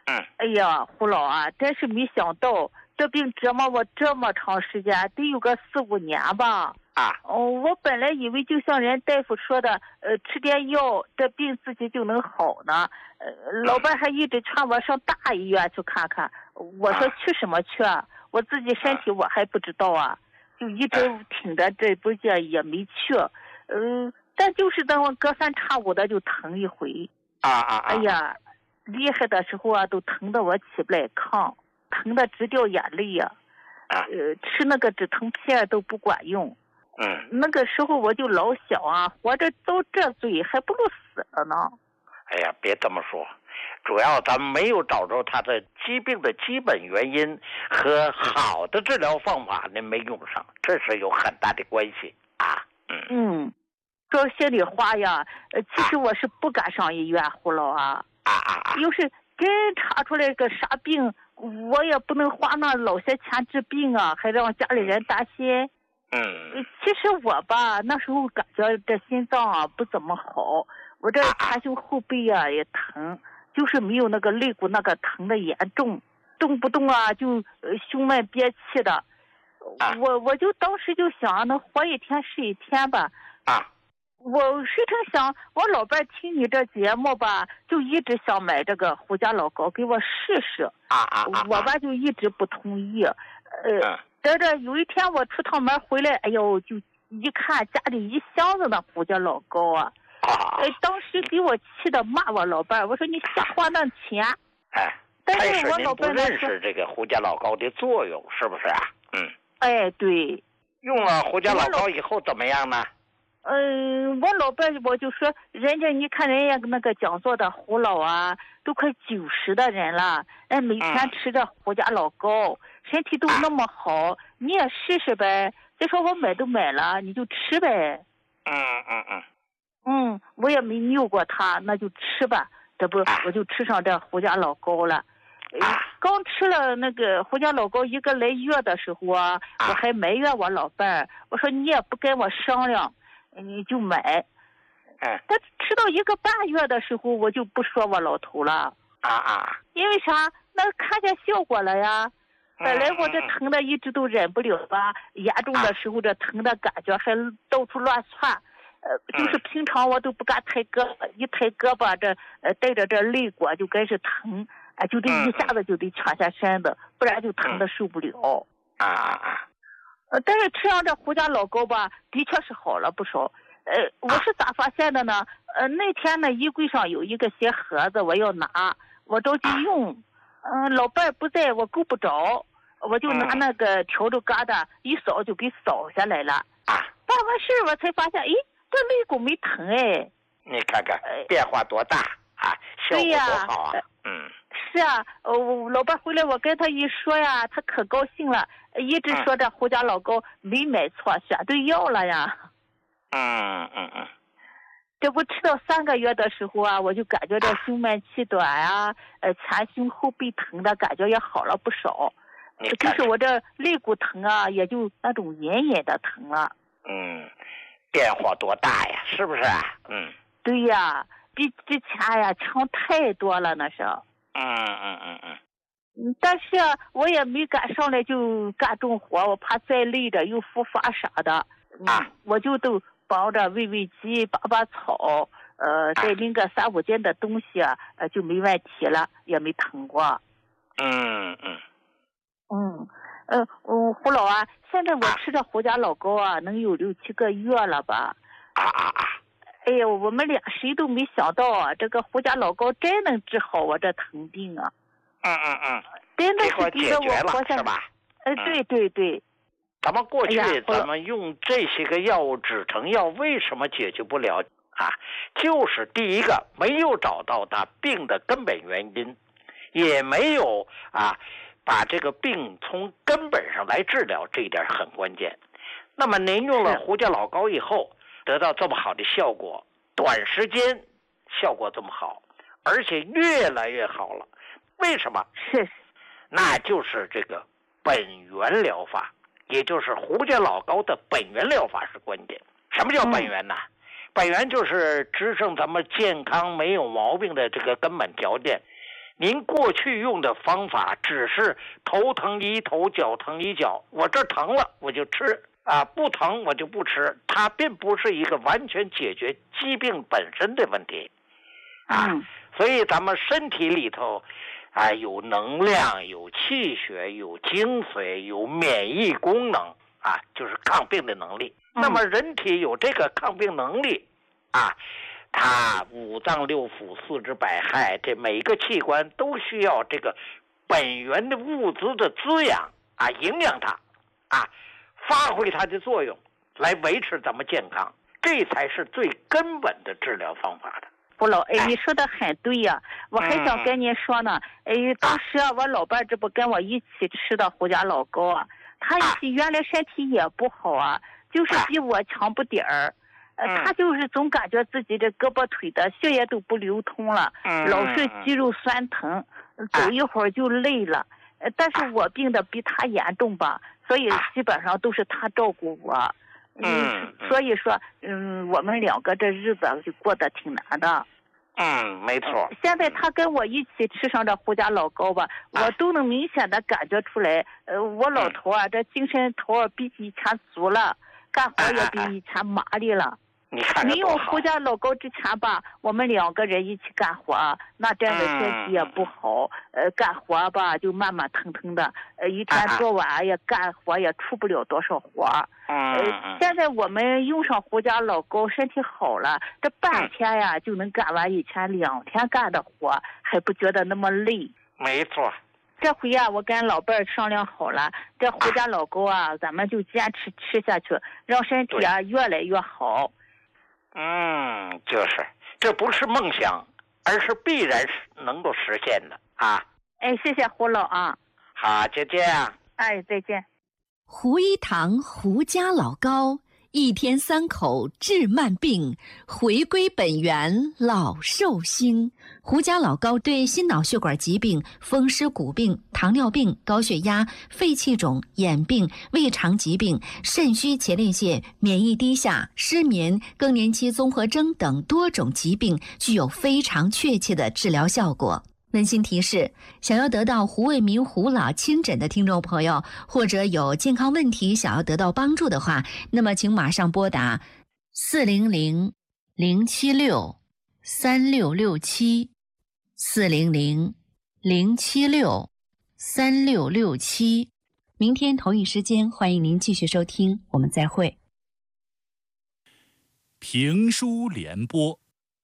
哎呀，胡老啊，真是没想到这病折磨我这么长时间，得有个4、5年吧。我本来以为就像人大夫说的，吃点药，这病自己就能好呢。老伴还一直劝我上大医院去看看。我说去什么去啊？我自己身体我还不知道啊，就一直挺着这不介也没去。但就是等我隔3差5的就疼一回。哎呀，厉害的时候啊，都疼得我起不来炕，疼得直掉眼泪呀。吃那个止疼片都不管用。那个时候我就老想啊，活着到这岁还不如死了呢。 哎呀，别这么说，主要咱们没有找着他的疾病的基本原因和好的治疗方法呢没用上，这是有很大的关系啊。 说心里话呀，其实我是不敢上医院，胡老啊。要是真查出来个啥病，我也不能花那老些钱治病啊，还让家里人担心。其实我吧，那时候感觉这心脏啊不怎么好，我这前胸后背啊也疼，就是没有那个肋骨那个疼的严重，动不动啊就胸闷憋气的。我就当时就想，能活一天是一天吧。我谁成想，我老伴听你这节目吧，就一直想买这个胡家老膏给我试试。我吧就一直不同意。这有一天我出趟门回来，哎呦，就一看家里一箱子的胡家老膏啊。当时给我气得骂我老伴，我说你瞎花那钱。但是我老伴不认识这个胡家老膏的作用，是不是啊？ 对。 用了胡家老膏以后怎么样呢？ 我老伴我就说，人家你看人家那个讲座的胡老啊，都快90的人了，每天吃着胡家老膏，身体都那么好，你也试试呗。再说我买都买了，你就吃呗。我也没拗过他，那就吃吧。这不我就吃上这胡家老膏了。刚吃了那个胡家老膏1个来月的时候啊，我还埋怨我老伴，我说你也不跟我商量，你就买。但吃到1个半月的时候，我就不说我老头了。因为啥？那看见效果了呀。本来我这疼的一直都忍不了吧，严重的时候这疼的感觉还到处乱窜。就是平常我都不敢抬胳膊，一抬胳膊这带着这肋骨就开始疼，就得一下子就得蜷下身子，不然就疼的受不了。但是吃上这胡家老膏吧，的确是好了不少。我是咋发现的呢？那天呢，衣柜上有一个小盒子，我要拿，我着急用。老伴不在，我够不着，我就拿那个笤帚疙瘩一扫就给扫下来了。办完事我才发现，这肋骨没疼。 你看看变化多大啊，效果多好啊。 是啊，老伴回来我跟他一说呀，他可高兴了，一直说这胡家老膏没买错，选对药了呀。这不吃到3个月的时候啊，我就感觉这胸闷气短啊，前胸后背疼的感觉也好了不少。就是我这肋骨疼啊，也就那种隐隐的疼了。 变化多大呀，是不是啊？ 对呀，比之前呀强太多了，那是。但是我也没敢上来就干重活，我怕再累着又复发啥的。我就都帮着喂喂鸡，拔拔草，再拎个3、5斤的东西啊，就没问题了，也没疼过。胡老啊，现在我吃着胡家老膏啊，能有6、7个月了吧？哎呀，我们俩谁都没想到啊，这个胡家老膏真能治好我这疼病啊！真的是给了我活下来。对。 咱们过去咱们用这些个药物止疼药，为什么解决不了啊？就是第一个没有找到它病的根本原因，也没有把这个病从根本上来治疗，这一点很关键。那么您用了胡家老膏以后，得到这么好的效果，短时间效果这么好，而且越来越好了，为什么？那就是这个本源疗法，也就是胡家老膏的本源疗法是关键。什么叫本源呢？本源就是支撑咱们健康没有毛病的这个根本条件。 您过去用的方法只是头疼医头，脚疼医脚，我这疼了我就吃啊，不疼我就不吃，它并不是一个完全解决疾病本身的问题啊。所以咱们身体里头啊有能量，有气血，有精髓，有免疫功能啊，就是抗病的能力。那么人体有这个抗病能力啊，它五脏六腑四肢百骸，这每个器官都需要这个本源的物质的滋养啊，营养它啊，发挥它的作用，来维持咱们健康，这才是最根本的治疗方法的。 胡老，你说的很对呀，我还想跟您说呢，当时啊，我老伴这不跟我一起吃的胡家老高啊，他原来身体也不好啊，就是比我强不点儿。他就是总感觉自己这胳膊腿的血液都不流通了，老是肌肉酸疼，走一会儿就累了。但是我病的比他严重吧，所以基本上都是他照顾我。所以说，我们两个这日子就过得挺难的。 没错。 现在他跟我一起吃上这胡家老高吧，我都能明显的感觉出来，我老头啊，这精神头儿比以前足了，干活也比以前麻利了。没有胡家老高之前吧，我们两个人一起干活，那真的身体也不好，干活吧就慢慢腾腾的，一天做完也干活也出不了多少活。现在我们用上胡家老高，身体好了，这半天呀就能干完以前2天干的活，还不觉得那么累。 没错。 这回呀，我跟老伴儿商量好了，这胡家老高啊，咱们就坚持吃下去，让身体啊越来越好。 就是这不是梦想，而是必然能够实现的啊！ 谢谢胡老啊。 好，再见啊！ 再见。 胡一堂胡家老高，1天3口治慢病，回归本源老寿星。胡家老高对心脑血管疾病、风湿骨病、糖尿病、高血压、肺气肿、眼病、胃肠疾病、肾虚前列腺、免疫低下、失眠、更年期综合征等多种疾病具有非常确切的治疗效果。温馨提示：想要得到胡卫民胡老亲诊的听众朋友，或者有健康问题想要得到帮助的话，那么请马上拨打400-076-3667 400-076-3667。明天同一时间，欢迎您继续收听，我们再会。 评书联播。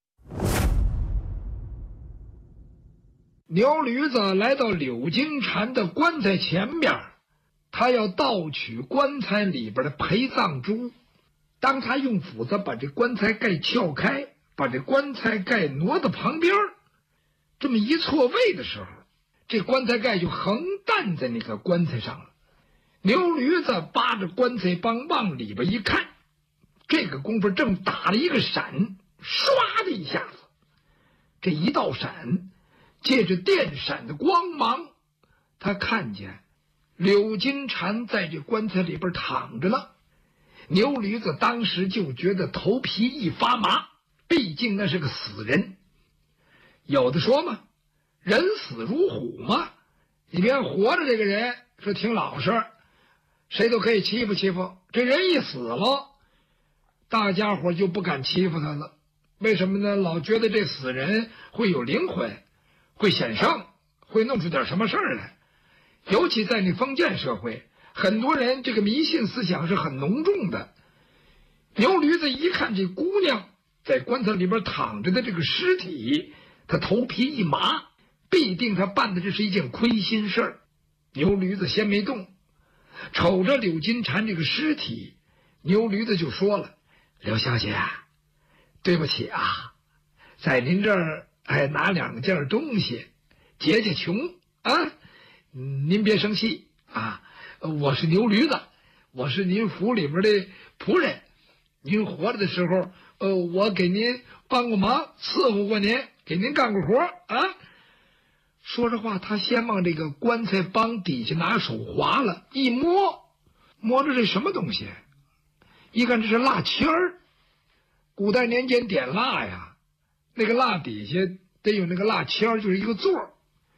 牛驴子来到柳金蝉的棺材前面，他要盗取棺材里边的陪葬珠。当他用斧子把这棺材盖撬开，把这棺材盖挪到旁边，这么一错位的时候，这棺材盖就横担在那个棺材上了。牛驴子扒着棺材帮往里边一看，这个功夫正打了一个闪，唰的一下子，这一道闪借着电闪的光芒，他看见柳金蝉在这棺材里边躺着了。牛驴子当时就觉得头皮一发麻，毕竟那是个死人。有的说嘛，人死如虎嘛，你别活着这个人是挺老实，谁都可以欺负欺负，这人一死了，大家伙就不敢欺负他了。为什么呢？老觉得这死人会有灵魂，会显圣，会弄出点什么事儿来。尤其在那封建社会，很多人这个迷信思想是很浓重的。牛驴子一看这姑娘在棺材里边躺着的这个尸体，他头皮一麻，必定他办的这是一件亏心事儿。牛驴子先没动，瞅着柳金蝉这个尸体，牛驴子就说了：“刘小姐，对不起啊，在您这儿拿2件东西解解穷啊，您别生气啊，我是牛驴子，我是您府里边的仆人，您活着的时候我给您帮过忙，伺候过您，给您干过活啊。”说着话，他先往这个棺材帮底下拿手划了一摸，摸着这什么东西，一看这是蜡签儿。古代年间点蜡呀，那个蜡底下得有那个蜡签儿，就是一个座儿，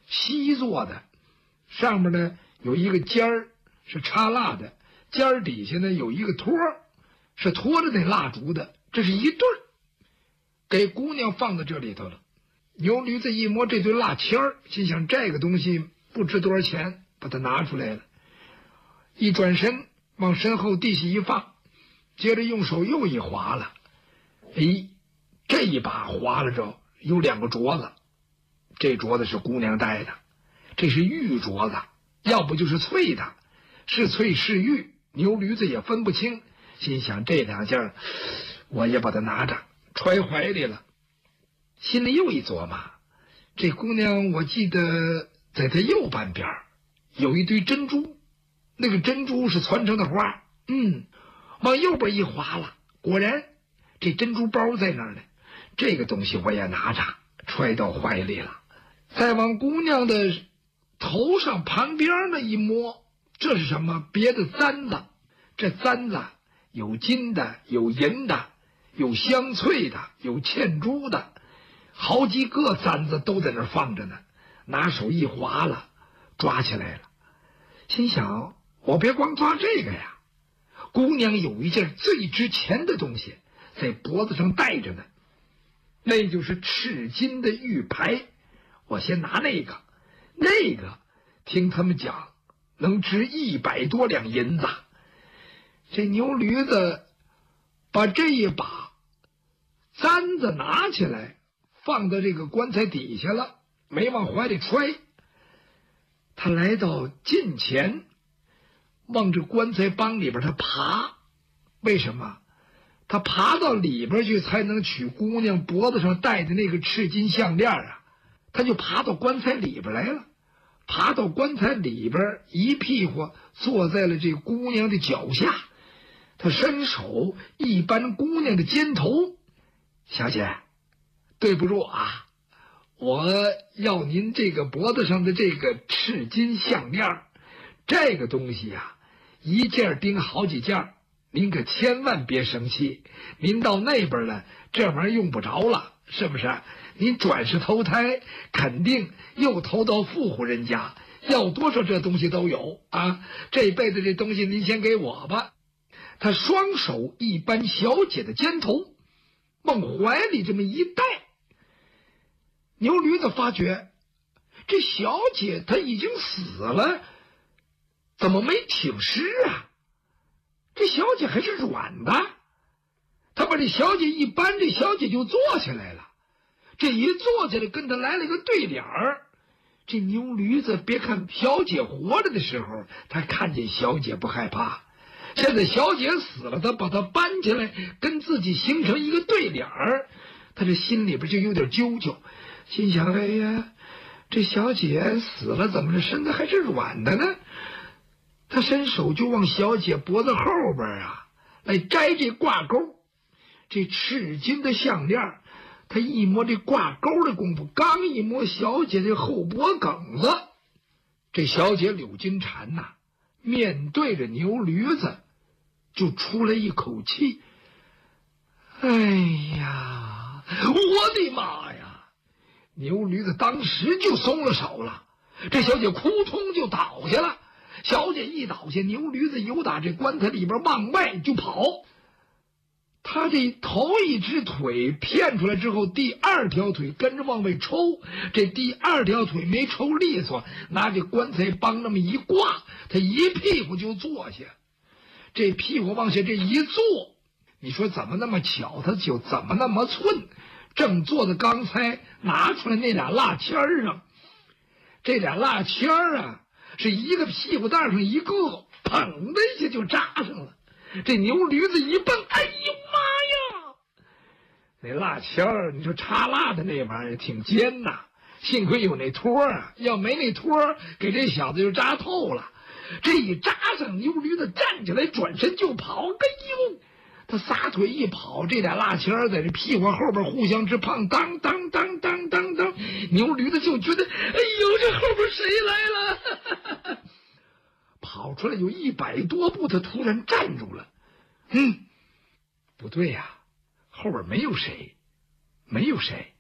锡做的，上面呢有一个尖儿是插蜡的，尖儿底下呢有一个托是托着那蜡烛的，这是一对儿，给姑娘放到这里头了。牛驴子一摸这对蜡签儿，心想这个东西不值多少钱，把它拿出来了，一转身往身后地下一放，接着用手又一划了，这一把划了着有2个镯子，这镯子是姑娘戴的，这是玉镯子，要不就是翠的，是翠是玉，牛驴子也分不清，心想这2件我也把它拿着揣怀里了。心里又一琢磨，这姑娘我记得在她右半边有一堆珍珠，那个珍珠是攒成的花，往右边一划了，果然这珍珠包在那儿呢，这个东西我也拿着揣到怀里了。再往姑娘的头上旁边那一摸，这是什么？别的簪子，这簪子有金的，有银的，有镶翠的，有嵌珠的，好几个簪子都在那儿放着呢。拿手一划了，抓起来了，心想我别光抓这个呀，姑娘有一件最值钱的东西在脖子上戴着呢，那就是赤金的玉牌，我先拿那个听他们讲能值100多两银子。这牛驴子把这一把簪子拿起来放到这个棺材底下了，没往怀里揣。他来到近前，往这棺材帮里边他爬，为什么？他爬到里边去才能取姑娘脖子上戴的那个赤金项链啊，他就爬到棺材里边来了。爬到棺材里边，一屁股坐在了这姑娘的脚下，他伸手一扳姑娘的肩头，小姐，对不住啊，我要您这个脖子上的这个赤金项链，这个东西啊，一件钉好几件，您可千万别生气，您到那边了，这玩意儿用不着了，是不是？您转世投胎，肯定又投到富户人家，要多少这东西都有啊！这辈子这东西您先给我吧。他双手一扳小姐的肩头，往怀里这么一带。牛驴子发觉这小姐她已经死了，怎么没挺尸啊？这小姐还是软的。他把这小姐一扳，这小姐就坐起来了。这一坐起来，跟他来了个对脸儿。这牛驴子别看小姐活着的时候，他看见小姐不害怕，现在小姐死了，他把她搬起来，跟自己形成一个对脸儿，他这心里边就有点揪揪，心想：哎呀，这小姐死了，怎么这身子还是软的呢？他伸手就往小姐脖子后边啊来摘这挂钩，这赤金的项链。他一摸这挂钩的功夫，刚一摸小姐的后脖梗子，这小姐柳金蝉呐，面对着牛驴子就出来一口气。哎呀，我的妈呀！牛驴子当时就松了手了，这小姐扑通就倒下了。小姐一倒下，牛驴子由打这棺材里边往外就跑。他这头一只腿骗出来之后，第2条腿跟着往外抽，这第2条腿没抽利索，拿这棺材帮那么一挂，他一屁股就坐下。这屁股往下这一坐，你说怎么那么巧，他就怎么那么寸，正坐在刚才拿出来那俩蜡签上。这俩蜡签啊，是一个屁股蛋上一个，砰的一下就扎上了。这牛驴子一蹦，哎呦妈呀！那蜡签儿，你说插蜡的那玩意儿挺尖呐，幸亏有那托啊，要没那托，给这小子就扎透了。这一扎上，牛驴子站起来，转身就跑。哎呦！他撒腿一跑，这俩蜡签儿在这屁股后边互相直碰，当当当当当当，牛驴子就觉得，哎呦，这后边谁来了？跑出来有100多步，他突然站住了。不对呀，后边没有谁，没有谁。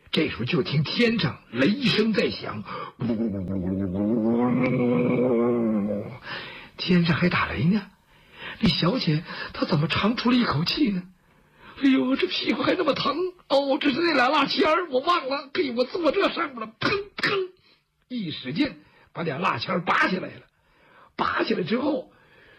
这时候就听天上雷声在响，天上还打雷呢。那小姐她怎么长出了一口气呢？哎呦，这屁股还那么疼！哦，这是那俩蜡签儿，我忘了。嘿，我坐这上面了，砰砰，一使劲把俩蜡签拔下来了。拔下来之后，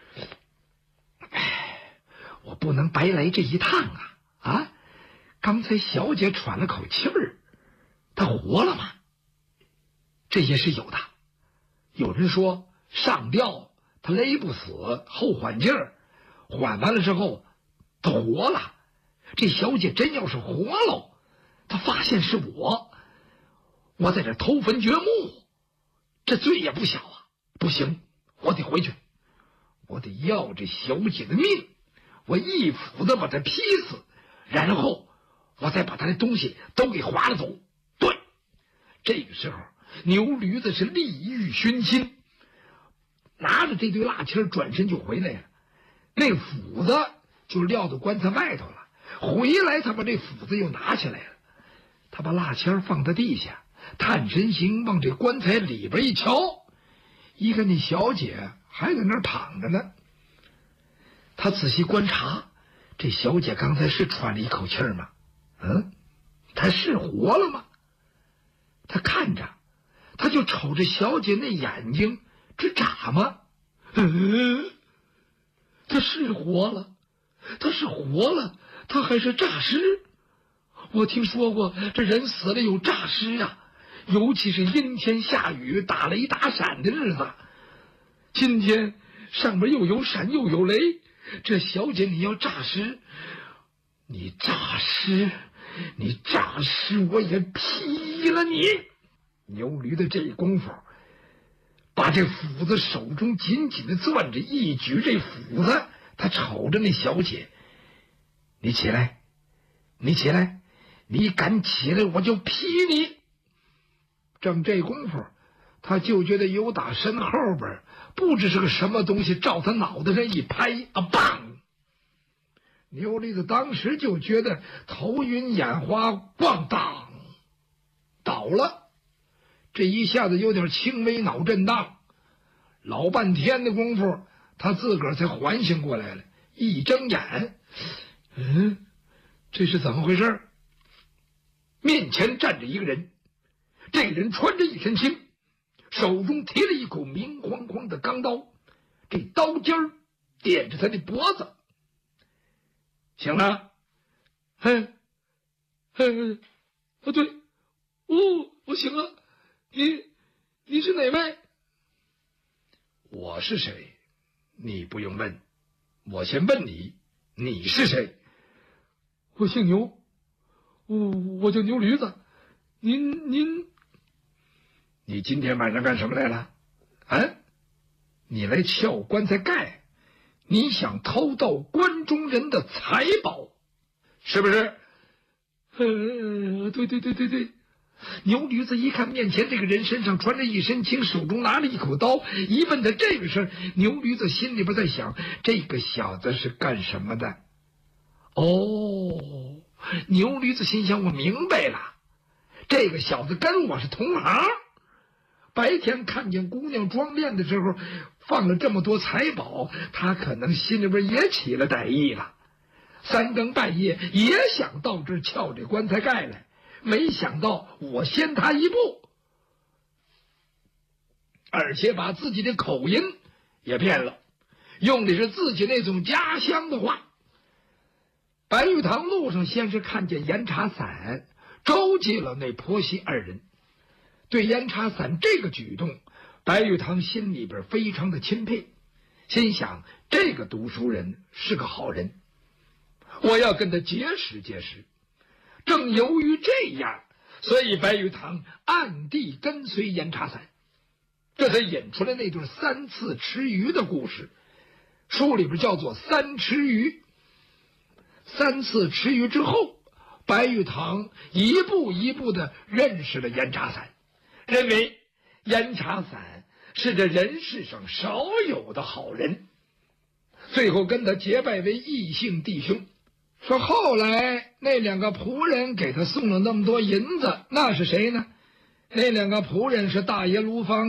我不能白来这一趟啊！啊，刚才小姐喘了口气儿，她活了吗？这也是有的。有人说上吊她勒不死，后缓劲儿，缓完了之后她活了。这小姐真要是活了，她发现是我在这偷坟掘墓，这罪也不小啊！不行，我得回去，我得要这小姐的命，我一斧子把她劈死，然后我再把她的东西都给划了走。对，这个时候牛驴子是利欲熏心，拿着这堆蜡签转身就回来了，那斧子就撂到棺材外头了。回来他把这斧子又拿起来了，他把蜡签放在地下，探身形往这棺材里边一瞧，一看那小姐还在那儿躺着呢。他仔细观察，这小姐刚才是喘了一口气儿吗？她是活了吗？他看着，他就瞅着小姐那眼睛直眨吗？她是活了，她是活了，她还是诈尸。我听说过这人死了有诈尸啊，尤其是阴天下雨打雷打闪的日子。今天上面又有闪又有雷，这小姐你要诈尸，你诈尸，我也劈了你！牛驴的这功夫，把这斧子手中紧紧的攥着，一举这斧子，他瞅着那小姐，你起来，你敢起来我就劈你！正这功夫，他就觉得有打身后边不知是个什么东西照他脑袋上一拍，啊棒！牛驴子当时就觉得头晕眼花，咣当倒了。这一下子有点轻微脑震荡，老半天的功夫，他自个儿才缓醒过来了。一睁眼，这是怎么回事？面前站着一个人，这个人穿着一身青，手中提了一口明晃晃的钢刀，这刀尖儿点着他的脖子。醒了？对，我醒了。你是哪位？我是谁？你不用问，我先问你，你是谁？我姓牛，我叫牛驴子。你今天晚上干什么来了？你来撬棺材盖，你想偷盗关中人的财宝，是不是？对。牛驴子一看面前这个人身上穿着一身青，手中拿了一口刀，一问他这个事儿，牛驴子心里边在想，这个小子是干什么的？牛驴子心想，我明白了，这个小子跟我是同行，白天看见姑娘装殓的时候放了这么多财宝，他可能心里边也起了歹意了，三更半夜也想到这儿撬这棺材盖来，没想到我先他一步，而且把自己的口音也骗了，用的是自己那种家乡的话。白玉堂路上先是看见严茶伞、周继了那婆媳二人，对严茶伞这个举动，白玉堂心里边非常的钦佩，心想这个读书人是个好人，我要跟他结识结识。正由于这样，所以白玉堂暗地跟随严茶伞，这才引出来那段3次吃鱼的故事，书里边叫做3吃鱼。3次吃鱼之后，白玉堂一步一步的认识了严茶伞，认为严茶伞是这人世上少有的好人，最后跟他结拜为异姓弟兄， 说后来那2个仆人给他送了那么多银子，那是谁呢？那2个仆人是大爷卢芳